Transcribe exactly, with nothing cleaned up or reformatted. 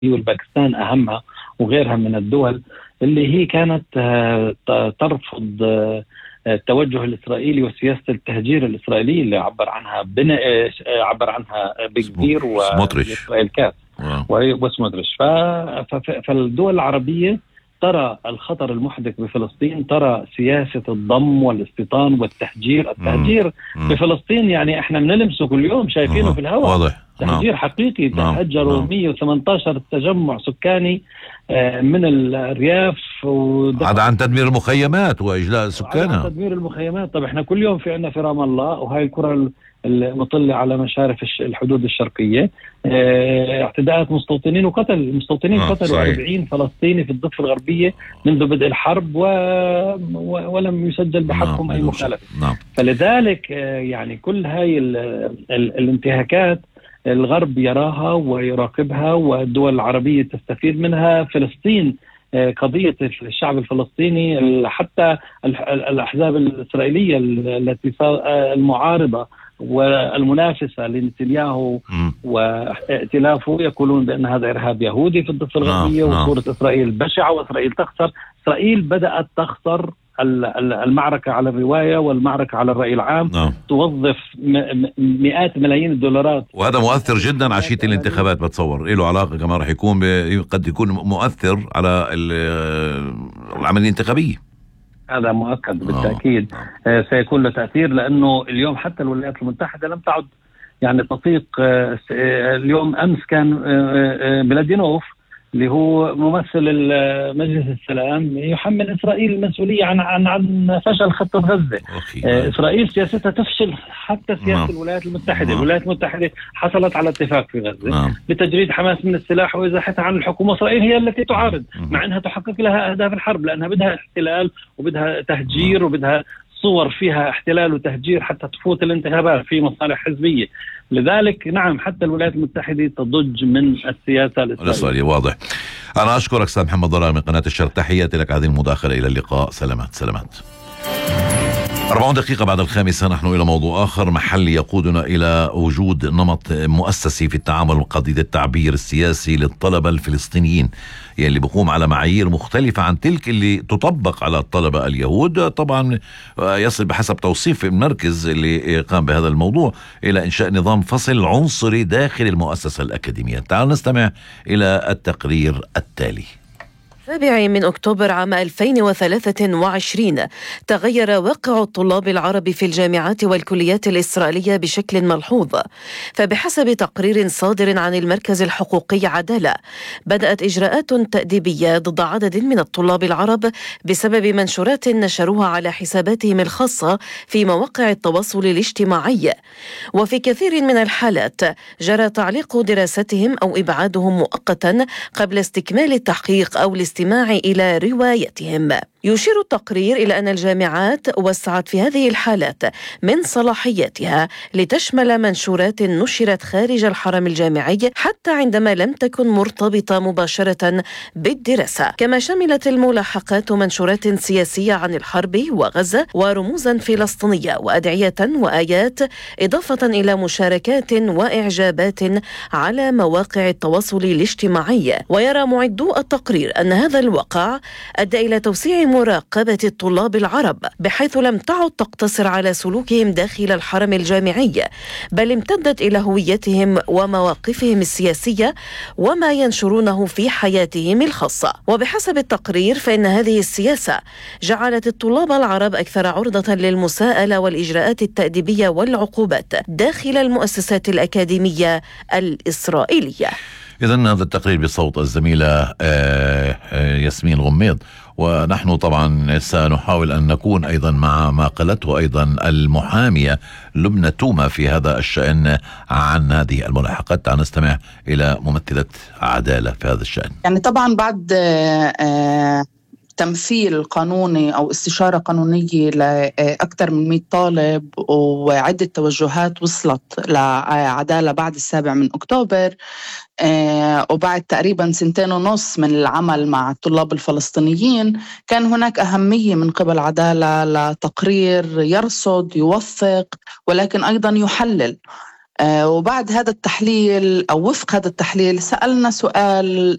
والباكستان أهمها وغيرها من الدول اللي هي كانت ترفض التوجه الإسرائيلي وسياسة التهجير الإسرائيلي اللي عبر عنها بن... عبر عنها بكبير وإسرائيل كاس وسموتريتش. فالدول العربية ترى الخطر المحدق بفلسطين، ترى سياسة الضم والاستيطان والتهجير. التهجير بفلسطين يعني احنا بنلمسه كل يوم، شايفينه مم. في الهواء. واضح. تهجير حقيقي. نعم. تهجروا نعم. مئة وثمانية عشر تجمع سكاني من الأرياف، عاد عن تدمير المخيمات وإجلاء سكانها. عن تدمير المخيمات. طب احنا كل يوم في عنا في رام الله، وهاي الكرة المطلة على مشارف الحدود الشرقية، اه اعتداءات مستوطنين وقتل مستوطنين. آه قتلوا أربعين فلسطيني في الضفة الغربية منذ بدء الحرب و... و... ولم يسجل بحقهم نعم. أي مخالفة. نعم. فلذلك اه يعني كل هاي ال... ال... الانتهاكات الغرب يراها ويراقبها، والدول العربية تستفيد منها. فلسطين قضية الشعب الفلسطيني، حتى الأحزاب الإسرائيلية التي المعارضة والمنافسة لنتنياهو وائتلافه يقولون بأن هذا إرهاب يهودي في الضفة الغربية وصورة إسرائيل بشعة وإسرائيل تخسر. إسرائيل بدأت تخسر المعركة على الرواية والمعركة على الرأي العام. نعم. توظف مئات ملايين الدولارات، وهذا مؤثر جدا عشية الانتخابات. بتصور له علاقة كمان رح يكون قد يكون مؤثر على العملية الانتخابية. هذا مؤكد بالتأكيد. آه. سيكون له تأثير، لأنه اليوم حتى الولايات المتحدة لم تعد يعني تطيق. آه اليوم أمس كان آه بلادينوف اللي هو ممثل مجلس السلام يحمل إسرائيل المسؤولية عن عن عن فشل خطة غزة. آه إسرائيل سياستها تفشل حتى سياسة نعم. الولايات المتحدة. نعم. الولايات المتحدة حصلت على اتفاق في غزة نعم. بتجريد حماس من السلاح وإزاحتها عن الحكومة. إسرائيل هي التي تعارض نعم. مع أنها تحقق لها أهداف الحرب، لأنها بدها احتلال وبدها تهجير نعم. وبدها صور فيها احتلال وتهجير حتى تفوت الانتخابات في مصالح حزبية. لذلك نعم حتى الولايات المتحدة تضج من السياسة الإسرائيلية. واضح. أنا أشكرك أستاذ محمد ضلال من قناة الشرق. تحياتي لك هذه المداخلة. إلى اللقاء. سلامات سلامات. أربعون دقيقة بعد الخامسة نحن إلى موضوع آخر محلي يقودنا إلى وجود نمط مؤسسي في التعامل مع قضية التعبير السياسي للطلبة الفلسطينيين، يعني اللي بقوم على معايير مختلفة عن تلك اللي تطبق على الطلبة اليهود. طبعا يصل بحسب توصيف المركز اللي قام بهذا الموضوع إلى إنشاء نظام فصل عنصري داخل المؤسسة الأكاديمية. تعالوا نستمع إلى التقرير التالي. السابع من أكتوبر عام ألفين وثلاثة وعشرين تغير واقع الطلاب العرب في الجامعات والكليات الإسرائيلية بشكل ملحوظ. فبحسب تقرير صادر عن المركز الحقوقي عدالة، بدأت إجراءات تأديبية ضد عدد من الطلاب العرب بسبب منشورات نشروها على حساباتهم الخاصة في مواقع التواصل الاجتماعي. وفي كثير من الحالات جرى تعليق دراستهم أو إبعادهم مؤقتا قبل استكمال التحقيق أو الاستماع إلى روايتهم. يشير التقرير إلى أن الجامعات وسعت في هذه الحالات من صلاحياتها لتشمل منشورات نشرت خارج الحرم الجامعي حتى عندما لم تكن مرتبطة مباشرة بالدراسة، كما شملت الملاحقات منشورات سياسية عن الحرب وغزة ورموزا فلسطينية وأدعية وآيات، إضافة إلى مشاركات وإعجابات على مواقع التواصل الاجتماعي. ويرى معدو التقرير أن هذا الواقع أدى إلى توسيع مراقبة الطلاب العرب، بحيث لم تعد تقتصر على سلوكهم داخل الحرم الجامعي، بل امتدت إلى هويتهم ومواقفهم السياسية وما ينشرونه في حياتهم الخاصة. وبحسب التقرير فإن هذه السياسة جعلت الطلاب العرب أكثر عرضة للمساءلة والإجراءات التأديبية والعقوبات داخل المؤسسات الأكاديمية الإسرائيلية. إذن هذا التقرير بصوت الزميلة ياسمين غميض، ونحن طبعا سنحاول أن نكون أيضا مع ما قالته أيضا المحامية لبنى توما في هذا الشأن عن هذه الملاحقات. نستمع إلى ممثلة عدالة في هذا الشأن. يعني طبعا بعد آه تمثيل قانوني أو استشارة قانونية لأكثر من مئة طالب وعدة توجهات وصلت لعدالة بعد السابع من أكتوبر، وبعد تقريبا سنتين ونص من العمل مع الطلاب الفلسطينيين، كان هناك أهمية من قبل عدالة لتقرير يرصد يوثق ولكن أيضا يحلل وبعد هذا التحليل أو وفق هذا التحليل سألنا سؤال